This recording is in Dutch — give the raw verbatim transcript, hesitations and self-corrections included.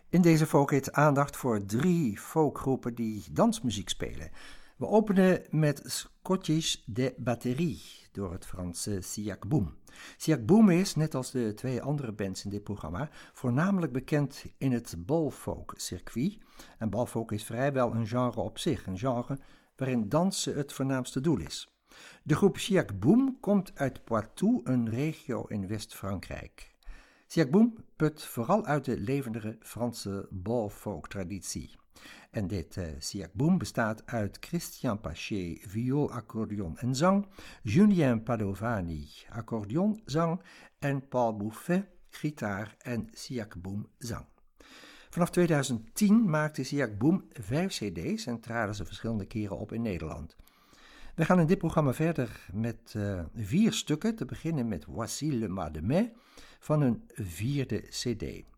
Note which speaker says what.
Speaker 1: In deze folkhit aandacht voor drie folkgroepen die dansmuziek spelen. We openen met Scottish de Batterie door het Franse Siak Boom. Siak Boom is, net als de twee andere bands in dit programma, voornamelijk bekend in het balfolk-circuit. En balfolk is vrijwel een genre op zich, een genre waarin dansen het voornaamste doel is. De groep Siak Boom komt uit Poitou, een regio in West-Frankrijk. Siak Boom put vooral uit de levendige Franse balfolk-traditie. En dit uh, Siak Boom bestaat uit Christian Paché, viool, accordeon en zang, Julien Padovani, accordeon, zang en Paul Bouffet, gitaar en Siak Boom zang. Vanaf tweeduizend tien maakte Siak Boom vijf cd's en traden ze verschillende keren op in Nederland. We gaan in dit programma verder met uh, vier stukken, te beginnen met Voici le Mas de Mai van hun vierde cd.